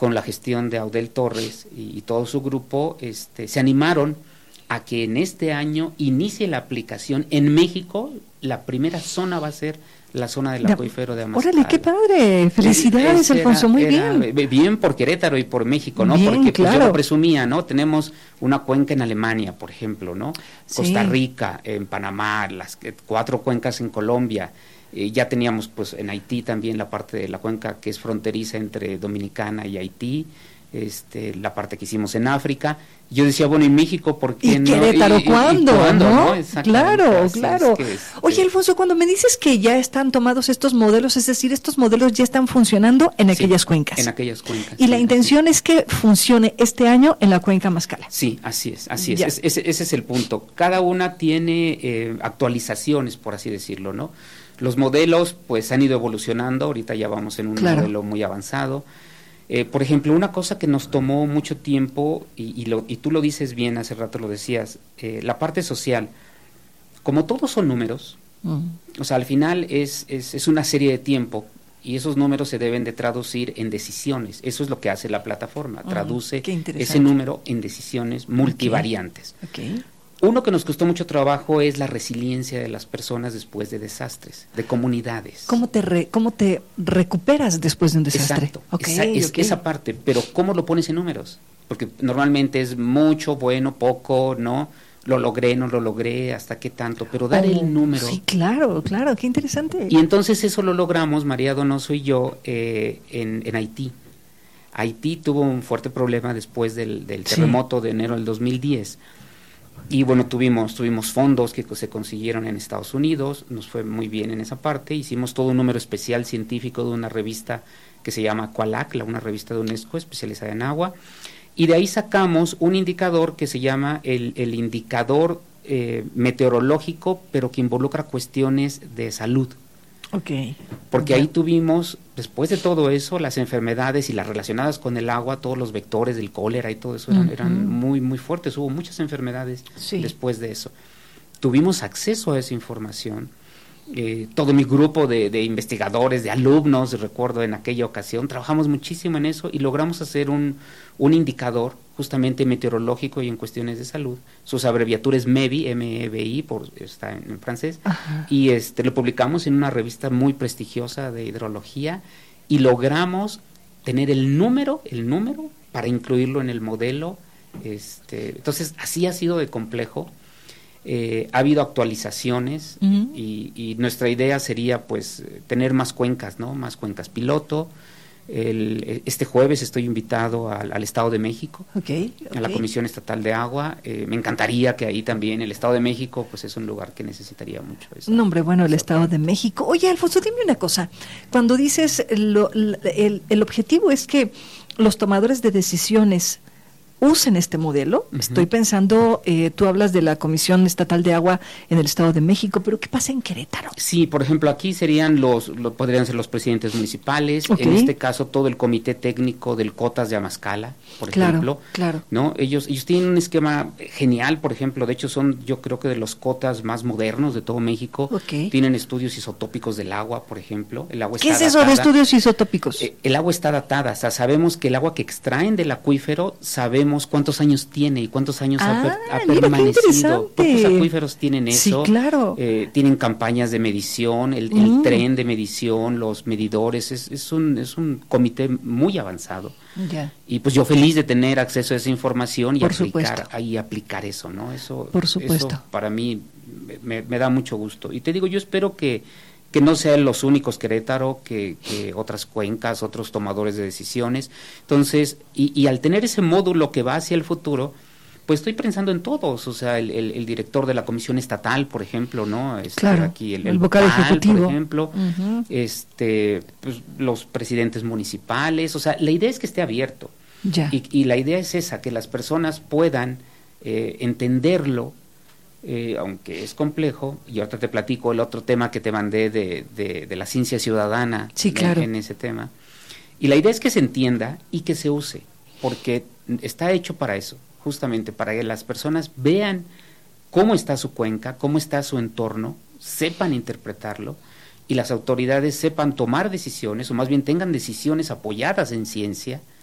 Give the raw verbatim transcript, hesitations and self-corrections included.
con la gestión de Audel Torres y, y todo su grupo, este, se animaron a que en este año inicie la aplicación. En México, la primera zona va a ser la zona del acuífero de Amazcala. ¡Órale, qué padre! ¡Felicidades, era, Alfonso! Muy era, bien. Bien por Querétaro y por México, ¿no? Bien, Porque claro. pues, yo lo presumía, ¿no? Tenemos una cuenca en Alemania, por ejemplo, ¿no? Sí. Costa Rica, en Panamá, las cuatro cuencas en Colombia. Eh, ya teníamos, pues, en Haití también la parte de la cuenca que es fronteriza entre Dominicana y Haití. Este, la parte que hicimos en África. Yo decía, bueno, en México, ¿por qué ¿Y no? Querétaro ¿Y, cuándo? y, y cuándo, ¿no? ¿no? Claro, Así claro. es que, este... Oye, Alfonso, cuando me dices que ya están tomados estos modelos, es decir, estos modelos ya están funcionando en sí, aquellas cuencas. En aquellas cuencas. Y sí, la intención es que funcione este año en la cuenca Amazcala. Sí, así es, así es. Ya. es ese, ese es el punto. Cada una tiene eh, actualizaciones, por así decirlo, ¿no? Los modelos, pues, han ido evolucionando. Ahorita ya vamos en un Claro. modelo muy avanzado. Eh, por ejemplo, una cosa que nos tomó mucho tiempo, y, y, lo, y tú lo dices bien, hace rato lo decías, eh, la parte social, como todos son números, uh-huh. o sea, al final es, es, es una serie de tiempo, y esos números se deben de traducir en decisiones. Eso es lo que hace la plataforma, uh-huh. traduce ese número en decisiones multivariantes. Okay. Okay. Uno que nos costó mucho trabajo es la resiliencia de las personas después de desastres, de comunidades. ¿Cómo te re, cómo te recuperas después de un desastre? Exacto, okay, esa, es, okay. esa parte, pero ¿cómo lo pones en números? Porque normalmente es mucho, bueno, poco, ¿no? Lo logré, no lo logré, hasta qué tanto, pero dar oh, el número. Sí, claro, claro, qué interesante. Y entonces eso lo logramos, María Donoso y yo, eh, en, en Haití. Haití tuvo un fuerte problema después del, del terremoto sí. de enero del dos mil diez. Y bueno, tuvimos tuvimos fondos que se consiguieron en Estados Unidos, nos fue muy bien en esa parte, hicimos todo un número especial científico de una revista que se llama Aqualac, una revista de UNESCO especializada en agua, y de ahí sacamos un indicador que se llama el, el indicador eh, meteorológico, pero que involucra cuestiones de salud. Okay. Porque ahí tuvimos, después de todo eso, las enfermedades y las relacionadas con el agua, todos los vectores del cólera y todo eso eran, uh-huh. eran muy, muy fuertes. Hubo muchas enfermedades sí. después de eso. Tuvimos acceso a esa información. Eh, todo mi grupo de, de investigadores, de alumnos, recuerdo en aquella ocasión, trabajamos muchísimo en eso y logramos hacer un, un indicador justamente meteorológico y en cuestiones de salud. Sus abreviaturas M E B I, M E B I, por, está en, en francés, ajá. y este lo publicamos en una revista muy prestigiosa de hidrología y logramos tener el número, el número para incluirlo en el modelo. Este, entonces, así ha sido de complejo. Eh, ha habido actualizaciones uh-huh. y, y nuestra idea sería pues tener más cuencas, ¿no? Más cuencas piloto. El, este jueves estoy invitado al, al Estado de México, okay, okay. a la Comisión Estatal de Agua. Eh, me encantaría que ahí también el Estado de México pues es un lugar que necesitaría mucho. Esa, no, hombre, bueno, el Estado de México. Oye, Alfonso, dime una cosa. Cuando dices lo, el, el objetivo es que los tomadores de decisiones usen este modelo, uh-huh. estoy pensando, eh, tú hablas de la Comisión Estatal de Agua en el Estado de México, pero ¿qué pasa en Querétaro? Sí, por ejemplo, aquí serían los, lo, podrían ser los presidentes municipales, okay. en este caso todo el comité técnico del Cotas de Amazcala, por claro, ejemplo, claro. ¿no? Ellos, ellos tienen un esquema genial, por ejemplo, de hecho son, yo creo que de los cotas más modernos de todo México, okay. tienen estudios isotópicos del agua, por ejemplo, el agua ¿Qué está es eso datada, de estudios isotópicos? Eh, el agua está datada, o sea, sabemos que el agua que extraen del acuífero, sabemos cuántos años tiene y cuántos años ah, ha, per, ha permanecido. Pocos acuíferos tienen eso. Sí, claro. Eh, tienen campañas de medición, el, mm. el tren de medición, los medidores, es, es un es un comité muy avanzado. Ya. Y pues yo feliz de tener acceso a esa información y Por aplicar y aplicar eso, ¿no? Eso, Por supuesto. Eso para mí me, me da mucho gusto. Y te digo, yo espero que que no sean los únicos Querétaro, que, que otras cuencas, otros tomadores de decisiones. Entonces, y, y al tener ese módulo que va hacia el futuro, pues estoy pensando en todos, o sea, el, el, el director de la Comisión Estatal, por ejemplo, ¿no? Este, claro, aquí el, el, el vocal vocal, ejecutivo, por ejemplo, uh-huh. este, pues, los presidentes municipales, o sea, la idea es que esté abierto. Ya. Y, y la idea es esa, que las personas puedan eh, entenderlo, Eh, aunque es complejo, y ahorita te platico el otro tema que te mandé de, de, de la ciencia ciudadana sí, claro. en, en ese tema. Y la idea es que se entienda y que se use, porque está hecho para eso, justamente para que las personas vean cómo está su cuenca, cómo está su entorno, sepan interpretarlo, y las autoridades sepan tomar decisiones, o más bien tengan decisiones apoyadas en ciencia,